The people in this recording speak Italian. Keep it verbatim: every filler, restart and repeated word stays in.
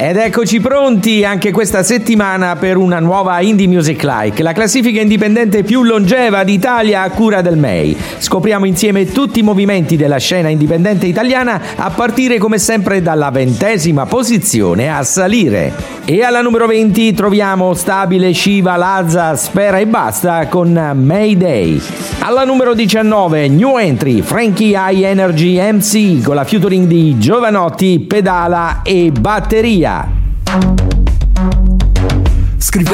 Ed eccoci pronti anche questa settimana per una nuova Indie Music Like, la classifica indipendente più longeva d'Italia a cura del M E I. Scopriamo insieme tutti i movimenti della scena indipendente italiana a partire come sempre dalla ventesima posizione a salire. E alla numero venti troviamo stabile Shiva, Lazza, Spera e Basta con Mayday. Alla numero diciannove New Entry, Frankie High Energy M C con la featuring di Giovanotti, Pedala e Batteria. Scrivi